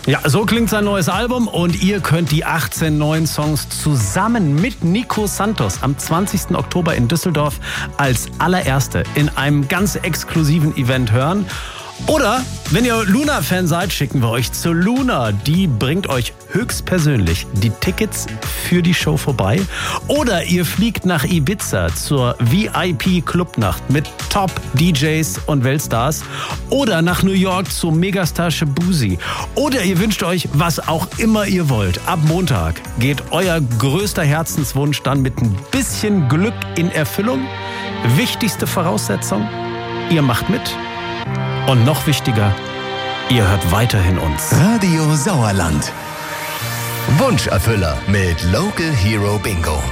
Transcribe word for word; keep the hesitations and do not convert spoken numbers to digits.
Ja, so klingt sein neues Album und ihr könnt die achtzehn neuen Songs zusammen mit Nico Santos am zwanzigsten Oktober in Düsseldorf als allererste in einem ganz exklusiven Event hören. Oder, wenn ihr Luna-Fan seid, schicken wir euch zu Luna. Die bringt euch höchstpersönlich die Tickets für die Show vorbei. Oder ihr fliegt nach Ibiza zur V I P-Clubnacht mit Top-D Js und Weltstars. Oder nach New York zu Megastar Shabuzi. Oder ihr wünscht euch, was auch immer ihr wollt. Ab Montag geht euer größter Herzenswunsch dann mit ein bisschen Glück in Erfüllung. Wichtigste Voraussetzung, ihr macht mit. Und noch wichtiger, ihr hört weiterhin uns. Radio Sauerland. Wunscherfüller mit Local Hero Bingo.